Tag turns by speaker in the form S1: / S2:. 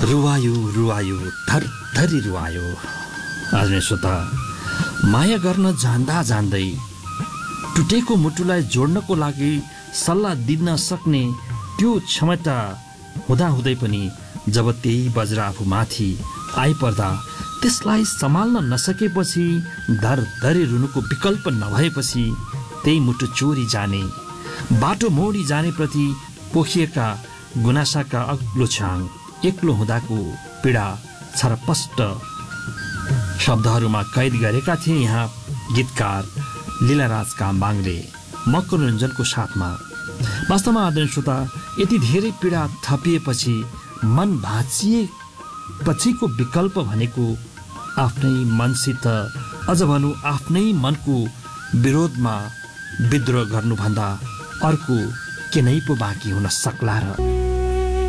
S1: रुवायो रुवायो थरथरी रुवायो। आदरणीय श्रोता, माया गर्न जान्दा जान्दै टुटेको मुटुलाई जोड्नको लागि सल्लाह दिन सक्ने त्यो क्षमता हुँदाहुँदै पनि जब त्यही वज्र आफूमाथि आइपर्दा त्यसलाई सम्हाल्न नसकेपछि, धरधरी रुनुको विकल्प नभएपछि त्यही मुटु चोरी जाने, बाटो मोडी जानेप्रति पोखिएका गुनासाका अग्लो छाङ, एक्लो हुँदाको पीडा छरपष्ट शब्दहरूमा कैद गरेका थिए यहाँ गीतकार लीलाराज कामबाङले मनोरञ्जनको साथमा। वास्तवमा आदरणीय श्रोता, यति धेरै पीडा थपिएपछि मन भाँचिएपछिको विकल्प भनेको आफ्नै मनसित, अझ भनौँ आफ्नै मनको विरोधमा विद्रोह गर्नुभन्दा अर्को के नै पो बाँकी हुन सक्ला र।